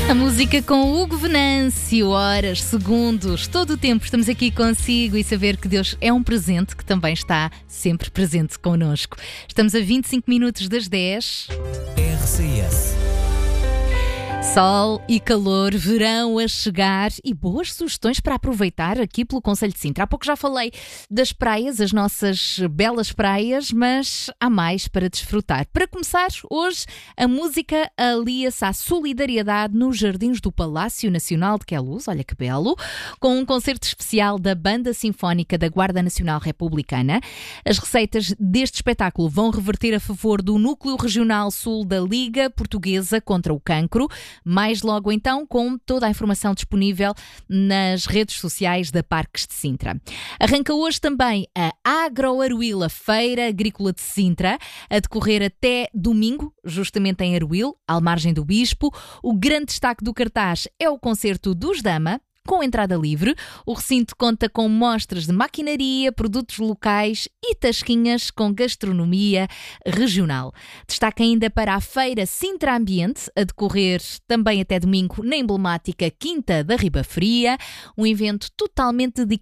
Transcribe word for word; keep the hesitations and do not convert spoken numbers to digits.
A música com Hugo Venâncio, horas, segundos, todo o tempo estamos aqui consigo e saber que Deus é um presente que também está sempre presente connosco. Estamos a vinte e cinco minutos das dez. R C S. Sol e calor, verão a chegar e boas sugestões para aproveitar aqui pelo Concelho de Sintra. Há pouco já falei das praias, as nossas belas praias, mas há mais para desfrutar. Para começar, hoje a música alia-se à solidariedade nos Jardins do Palácio Nacional de Queluz, olha que belo, com um concerto especial da Banda Sinfónica da Guarda Nacional Republicana. As receitas deste espetáculo vão reverter a favor do Núcleo Regional Sul da Liga Portuguesa contra o Cancro. Mais logo então, com toda a informação disponível nas redes sociais da Parques de Sintra. Arranca hoje também a Agroaruil, a Feira Agrícola de Sintra, a decorrer até domingo, justamente em Aruil, à margem do Bispo. O grande destaque do cartaz é o concerto dos Dama, com entrada livre. O recinto conta com mostras de maquinaria, produtos locais e tasquinhas com gastronomia regional. Destaque ainda para a Feira Sintra Ambiente, a decorrer também até domingo na emblemática Quinta da Riba Fria, um evento totalmente dedicado